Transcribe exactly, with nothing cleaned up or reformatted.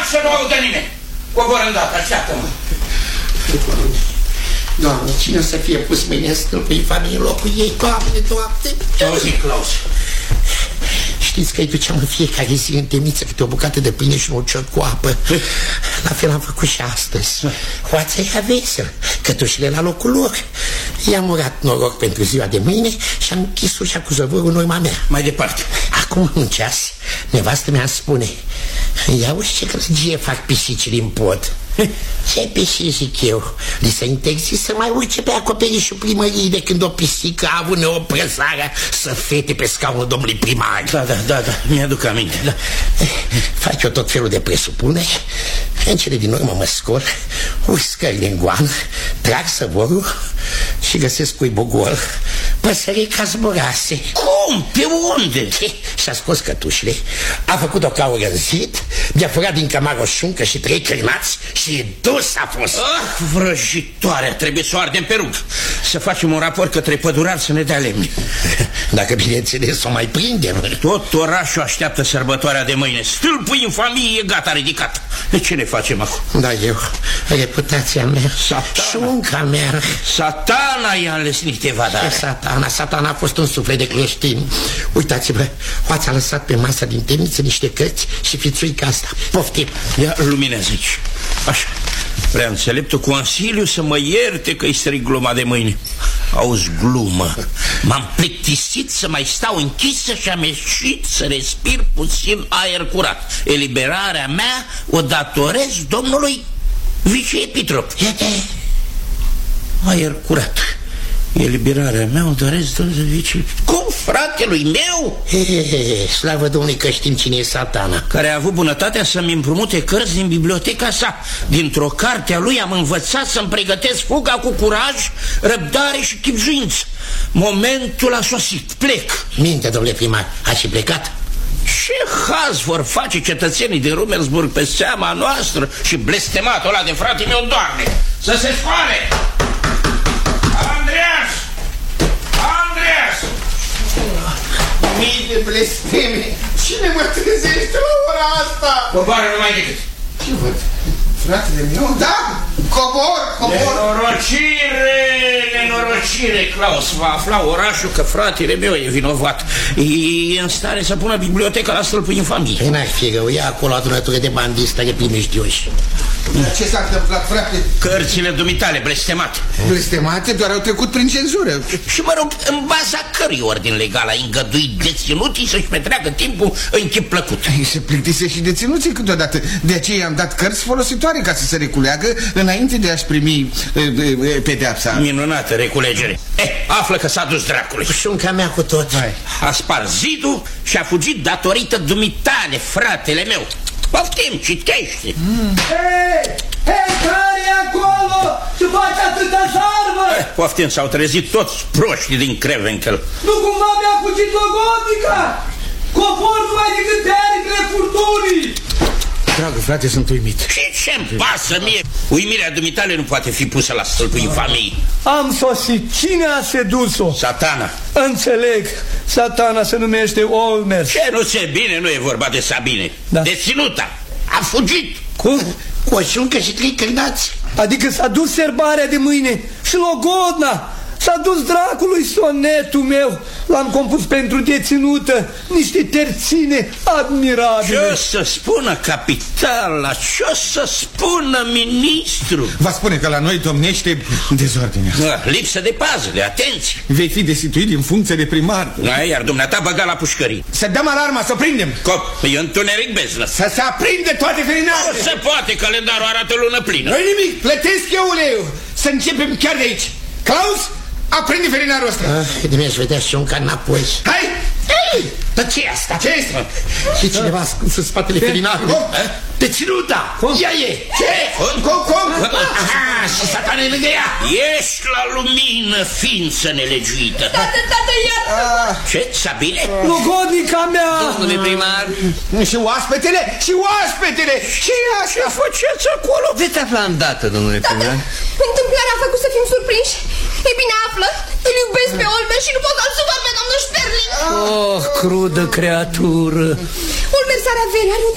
să nu audă nimeni. Cobor îndată, așteaptă-mă. Doamne, cine o să fie pus mâine în stâlpul infamiei în locul ei? Doamne, Doamne! Auzi, Claus. Știți că îi duceam în fiecare zi în temniță câte o bucată de pâine și un ucior cu apă. La fel am făcut și astăzi. Hoața era vesel, cătușile la locul lor. I-am urat noroc pentru ziua de mâine și am închis ușa cu zăvorul în urma mea. Mai departe. Acum un ceas, nevastă mea îmi spune: ia uși ce gălăgie fac pisicile în pod. Ce pisici, zic eu? Li se interzis să mai urce pe acoperișul primăriei de când o pisică a avut neoprăzarea să fete pe scaunul domnului primar. Da, da, da, da, mi-aduc aminte, da. Fac eu tot felul de presupuneri. În cele din urmă mă scol, urc scările în goană, trag săvorul și găsesc cuibul gol. Păsărica zburase. Cum? Pe unde? Și-a scos cătușile, a făcut o caură în zid, mi-a furat din cămară o șuncă și trei cârnați și dus a fost. Ah, vrăjitoarea, trebuie să o ardem pe rug. Să facem un raport către pădurar să ne dea lemne. Dacă bineînțeles o mai prindem. Tot orașul așteaptă sărbătoarea de mâine. Stâlpul infamiei e gata ridicat. De ce ne facem acum? Da, eu, reputația mea, Satana. șunca mea. Satana i-a înlesnit evadarea. Satana, satana a fost un suflet de creștin. Uitați-vă, Hoața a lăsat pe masa din temniță niște cărți și fițuica asta. Poftim. Ia luminează aici. Așa. Prea înțeleptul Consiliu să mă ierte că-i strig gluma de mâine. Auzi, glumă. M-am plictisit să mai stau închisă și am ieșit să respir puțin aer curat. Eliberarea mea o datorez domnului viceepitrop. Aer curat. Eliberarea mea o doresc domnului viceepitrop. Cum, fratelui meu? He, he, he, slavă Domnului că știm cine e Satana, care a avut bunătatea să-mi împrumute cărți din biblioteca sa. Dintr-o carte a lui am învățat să-mi pregătesc fuga cu curaj, răbdare și chibzuință. Momentul a sosit, plec. Minte, domnule primar, a și plecat? Ce haz vor face cetățenii din Rumersburg pe seama noastră? Și blestematul ăla de frate meu doarme. Să se scoale! Andreas! Andreas! Mii de blesteme! Cine mă trezește la ora asta? Coboară numai decât. Ce văd? Fratele meu? Da! Cobor! Cobor! Nenorocire! Nenorocire, Claus! Va afla orașul că fratele meu e vinovat. E în stare să pună biblioteca la stâlpul infamiei. Păi n-ar fi rău, ia acolo adunătură de bandiți tare primejdioși. Ce s-a întâmplat, frate? Cărțile dumitale blestemate. Blestemate doar au trecut prin cenzură. Și mă rog, în baza cărui ordin legal ai îngăduit deținuții să-și petreacă timpul în chip plăcut? Se plictise și deținuții câteodată. De aceea i-am dat cărți folositoare ca să se reculeagă înainte de a-și primi e, e, pedeapsa. Minunată reculegere. Eh, află că s-a dus dracului. Șunca mea cu tot. Hai. A spart zidul și a fugit datorită dumitale, fratele meu. Poftim, citește. Mm. Hei, hei, care e acolo? Ce faci atâta zarvă? Eh, poftim, s-au trezit toți proștii din Crevenkel. Nu cumva mi-a fugit logotica? Cobor numai decât pe aripile furtunii. Dragă frate, sunt uimit. Și ce-mi pasă mie? Uimirea dumitale nu poate fi pusă la stâlpul infamiei. Am sosit. Cine a sedus-o? Satana. Înțeleg. Satana se numește Olmer. Ce nu se bine, nu e vorba de Sabine. Da. Deținuta. A fugit. Cum? Cu o șuncă și trei cârnați. Adică s-a dus serbarea de mâine. Și Logodna. S-a dus dracului sonetul meu. L-am compus pentru deținută. Niște terține admirabile. Ce o să spună capitala? Ce o să spună ministru? Va spune că la noi domnește dezordinea. Da, lipsă de pază, de atenție. Vei fi destituit din funcție de primar. Da, iar dumneata băga la pușcării. Să dăm alarma, să o prindem. Cop, e întuneric beznă. Să se aprinde toate Nu felinarele. se poate, calendarul arată lună plină. Nu-i nimic, plătesc eu uleiul. Să începem chiar de aici. Claus, aprinde felinarul ăsta. Ah, de mi-aș vedea șunca înapoi. Hai! Ei, dar ce e asta? Ce este? Și cineva ascuns în spatele felinarului. Deținuta! Ea e! Ce? Cum, cum? Aha, și Satana e lângă ea. Ești la lumină, ființă nelegiuită. Tată, tată, iartă-mă! Ce? Sabine? Logodnica mea. Domnule primar. Și oaspetele? Și oaspetele? Și Ce faceți acolo? Veți afla îndată, domnule primar. Întâmplarea a făcut să fim surprinși. E bine, află, îl iubesc pe Olmer și nu pot să-l supăr pe domnul Sperling. Oh, crudă creatură. Olmer s-ar avea, are un